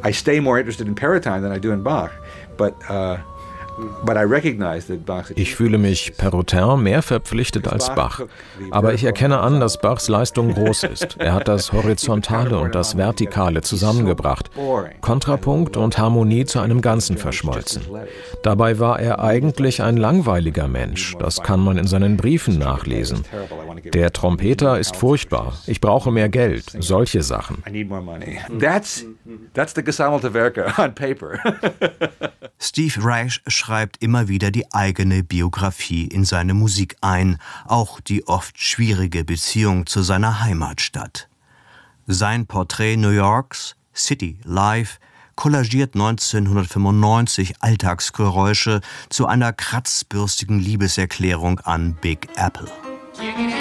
I stay more interested in Paratime than I do in Bach, but I recognize that Bach. Ich fühle mich Perrotin mehr verpflichtet als Bach. Aber ich erkenne an, dass Bachs Leistung groß ist. Er hat das Horizontale und das Vertikale zusammengebracht, Kontrapunkt und Harmonie zu einem Ganzen verschmolzen. Dabei war er eigentlich ein langweiliger Mensch. Das kann man in seinen Briefen nachlesen. Der Trompeter ist furchtbar. Ich brauche mehr Geld. Solche Sachen. That's the gesammelte Werke on paper. Steve Reich schreibt immer wieder die eigene Biografie in seine Musik ein, auch die oft schwierige Beziehung zu seiner Heimatstadt. Sein Porträt New Yorks, City Life, kollagiert 1995 Alltagsgeräusche zu einer kratzbürstigen Liebeserklärung an Big Apple.